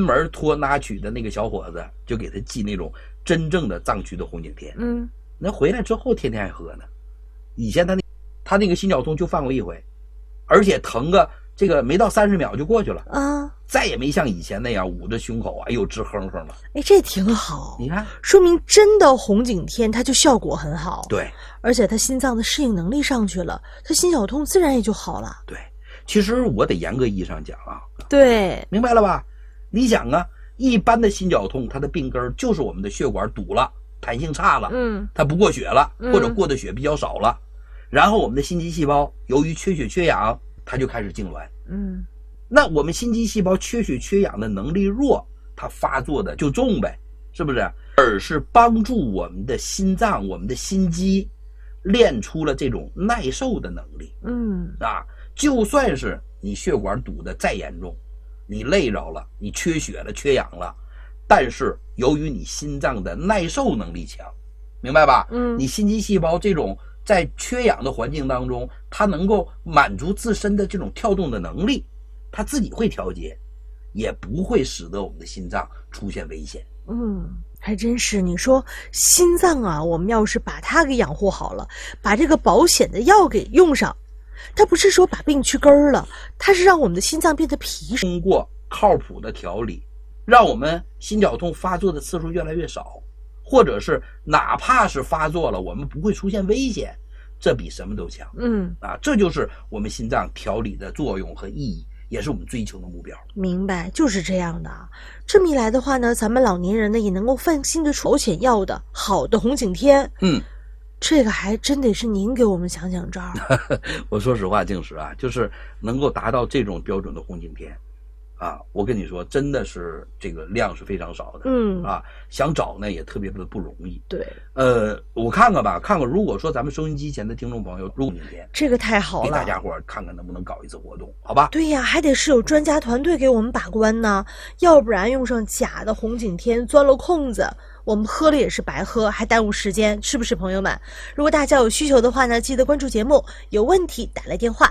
门托拿曲的那个小伙子就给他寄那种真正的藏区的红景天。那回来之后天天还喝呢。以前他那个心绞痛就犯过一回，而且疼个这个没到30秒就过去了啊，再也没像以前那样捂着胸口哎呦直哼哼了。 这挺好， 你看， 说明真的红景天它就效果很好。 对， 而且他心脏的适应能力上去了，他心绞痛自然也就好了。 对，其实我得严格意义上讲啊， 对， 明白了吧？你想啊，一般的心绞痛它的病根就是我们的血管堵了，弹性差了，它不过血了，或者过的血比较少了，然后我们的心肌细胞由于缺血缺氧，它就开始痉挛。那我们心肌细胞缺血缺氧的能力弱，它发作的就重呗，是不是？而是帮助我们的心脏、我们的心肌练出了这种耐受的能力。就算是你血管堵得再严重，你累着了，你缺血了、缺氧了，但是由于你心脏的耐受能力强，明白吧？你心肌细胞这种在缺氧的环境当中，它能够满足自身的这种跳动的能力，它自己会调节，也不会使得我们的心脏出现危险。 还真是。你说心脏啊，我们要是把它给养护好了，把这个保险的药给用上，它不是说把病去根儿了，它是让我们的心脏变得皮实。 通过靠谱的调理，让我们心绞痛发作的次数越来越少，或者是哪怕是发作了，我们不会出现危险，这比什么都强。这就是我们心脏调理的作用和意义，也是我们追求的目标。 明白，就是这样的。这么一来的话呢，咱们老年人呢也能够放心的保险药的好的红景天。这个还真得是您给我们讲讲招。 我说实话，静时啊，就是能够达到这种标准的红景天啊，我跟你说，真的是这个量是非常少的。想找呢也特别的不容易。 对， 我看看吧，看看如果说咱们收音机前的听众朋友，如果明天这个太好了， 给大家伙看看能不能搞一次活动，好吧？ 对呀，还得是有专家团队给我们把关呢，要不然用上假的红景天钻了空子，我们喝了也是白喝，还耽误时间，是不是朋友们？如果大家有需求的话呢，记得关注节目，有问题打来电话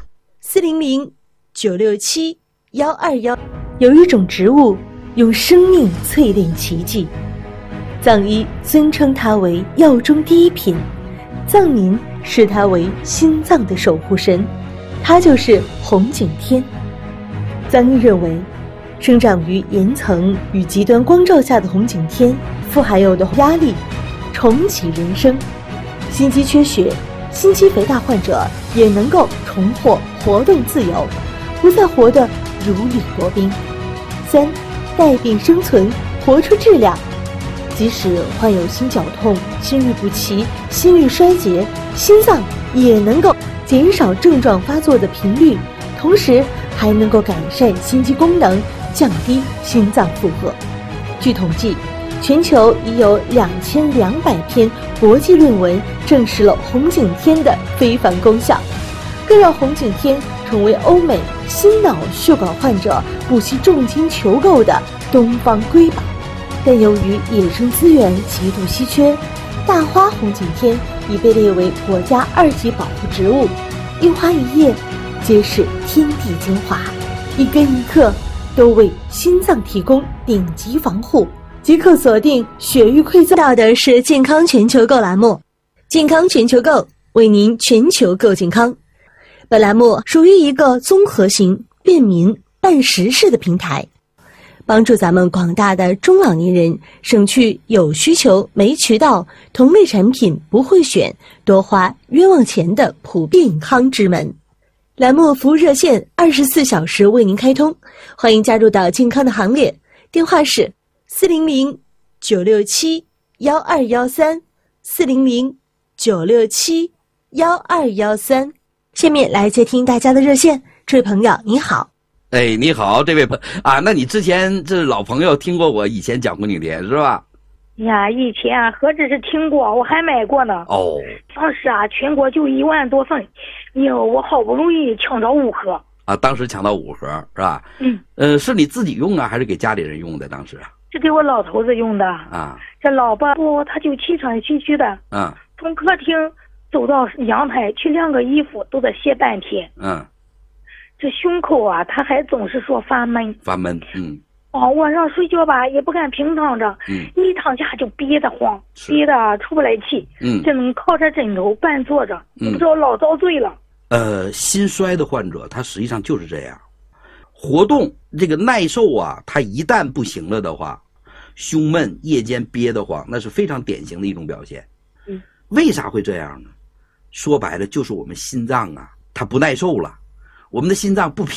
400-967-121。有一种植物用生命淬炼奇迹，藏医尊称它为药中第一品，藏民视它为心脏的守护神，它就是红景天。藏医认为，生长于岩层与极端光照下的红景天，富含有的压力重启人生，心肌缺血、心肌肥大患者也能够重获活动自由，不再活得如履薄冰。3. 带病生存，活出质量。即使患有心绞痛、心律不齐、心律衰竭，心脏也能够减少症状发作的频率，同时还能够改善心肌功能，降低心脏负荷。据统计，全球已有2200篇国际论文证实了红景天的非凡功效，更让红景天成为欧美心脑血管患者不惜重金求购的东方瑰宝。但由于野生资源极度稀缺，大花红景天已被列为国家2级保护植物，一花一叶皆是天地精华，一根一克都为心脏提供顶级防护。即刻锁定血瘀溃造的是健康全球购栏目，健康全球购为您全球购健康。本栏目属于一个综合型、便民、办实事的平台，帮助咱们广大的中老年人省去有需求没渠道、同类产品不会选、多花冤枉钱的普遍康之门。栏目服务热线24小时为您开通，欢迎加入到健康的行列，电话是400-967-1213 400-967-1213。下面来接听大家的热线，这位朋友你好。 你好，这位那你之前这老朋友听过我以前讲红景天是吧？ 呀，以前何止是听过，我还买过呢。当时全国就1万多份，我好不容易抢着5盒。 当时抢到5盒是吧？是你自己用啊，还是给家里人用的？当时是给我老头子用的这老爸他就气喘吁吁的从客厅走到阳台去晾个衣服都得歇半天。这胸口他还总是说发闷。 晚上睡觉吧也不敢平躺着，一躺下就憋得慌，憋得出不来气，只能靠着枕头半坐着，不知道老遭罪了。 心衰的患者他实际上就是这样，活动这个耐受啊，他一旦不行了的话，胸闷夜间憋得慌，那是非常典型的一种表现。为啥会这样呢？说白了就是我们心脏啊它不耐受了，我们的心脏不